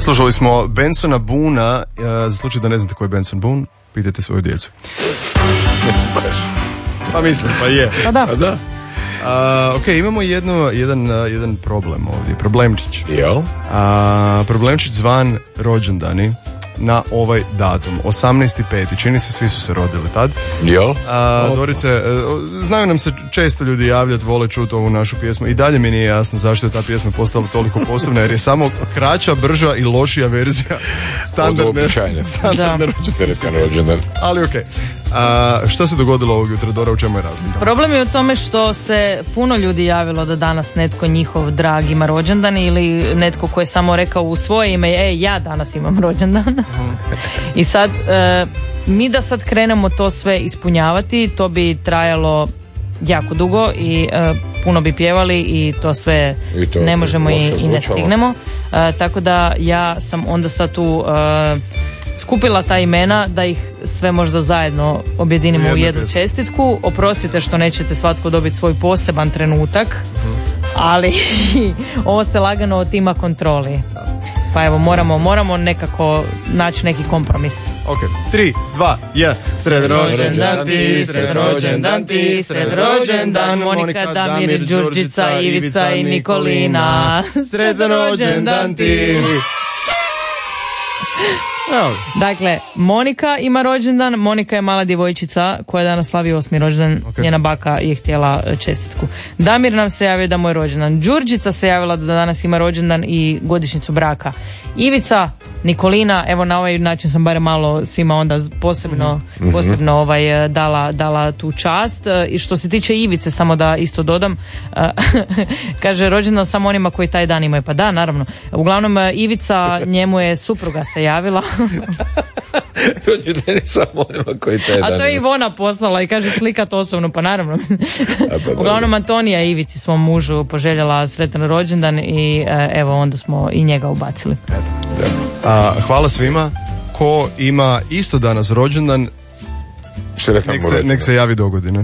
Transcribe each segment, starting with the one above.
Slušali smo Bensona Boona, za slučaj da ne znate ko je Benson Boone, pitajte svoju djecu. Pa mislim, pa je. Pa da. Ok, imamo jedan problem ovdje, problemčić. Jel? Problemčić zvan rođendani na ovaj datum, 18.5. Čini se svi su se rodili tad. Jel? Dorice, znaju nam se često ljudi javljati, vole čuti ovu našu pjesmu i dalje mi nije jasno zašto je ta pjesma postala toliko posebna, jer je samo kraća, brža i lošija verzija standardne rođendan. Ali ok. Što se dogodilo ovog jutra, Dora, u čemu je razlika? Problem je u tome što se puno ljudi javilo da danas netko njihov drag ima rođendan ili netko ko je samo rekao u svoje ime, ja danas imam rođendan. I sad mi da sad krenemo to sve ispunjavati, to bi trajalo jako dugo i puno bi pjevali i to sve ne možemo i ne stignemo. Tako da ja sam onda sad tu skupila ta imena da ih sve možda zajedno objedinimo u jednu čestitku. Oprostite što nećete svatko dobiti svoj poseban trenutak, ali ovo se lagano otima kontroli. Pa evo, moramo nekako naći neki kompromis. Ok, 3, 2, 1. Sretan rođendan ti, sretan rođendan Monika, Damir, Đurđica, Ivica i Nikolina. Sretan rođendan ti. Dakle, Monika ima rođendan. Monika je mala djevojčica koja danas slavi 8. rođendan. Njena baka je htjela čestitku. Damir nam se javio da mu je rođendan. Đurđica se javila da danas ima rođendan i godišnjicu braka. Ivica, Nikolina, evo na ovaj način sam barem malo svima onda posebno dala tu čast. I što se tiče Ivice, samo da isto dodam, kaže rođendan samo onima koji taj dan imaju. Pa da, naravno. Uglavnom Ivica, njemu je supruga se javila. Rođendan je samo onima koji taj dan. A to je Ivona poslala i kaže slikat osobno, pa naravno. Uglavnom Antonija Ivici, svom mužu, poželjela sretan rođendan i evo onda smo i njega ubacili. Hvala svima. Ko ima isto danas rođendan, nek se javi do godine.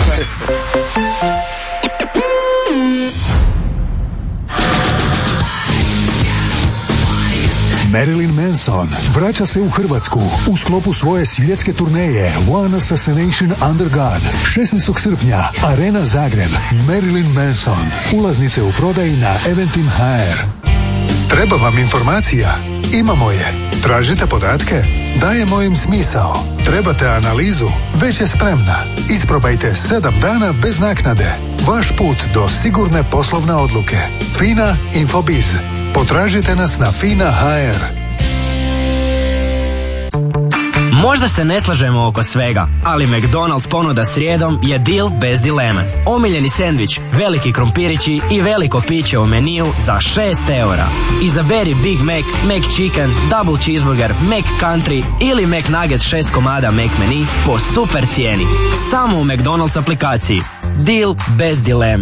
Marilyn Manson vraća se u Hrvatsku u sklopu svoje svjetske turneje One Assassination Under God. 16. srpnja, Arena Zagreb. Marilyn Manson. Ulaznice u prodaji na Eventim.hr. Treba vam informacija? Imamo je. Tražite podatke? Dajemo im smisao. Trebate analizu? Već je spremna. Isprobajte 7 dana bez naknade. Vaš put do sigurne poslovne odluke. FINA Infobiz. Potražite nas na FINA.hr. Možda se ne slažemo oko svega, ali McDonald's ponuda srijedom je deal bez dileme. Omiljeni sendvič, veliki krompirići i veliko piće u meniju za 6 €. Izaberi Big Mac, McChicken, Double Cheeseburger, McCountry ili McNuggets 6 komada McMenu po super cijeni. Samo u McDonald's aplikaciji. Deal bez dileme.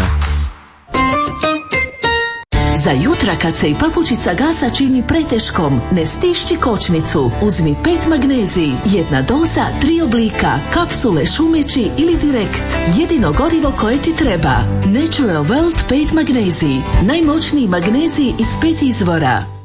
Za jutra kad se i papučica gasa čini preteškom, ne stišći kočnicu. Uzmi 5 magnezij, 1 doza, 3 oblika, kapsule, šumeći ili direkt. Jedino gorivo koje ti treba. Natural World 5 magnezij. Najmoćniji magnezij iz 5 izvora.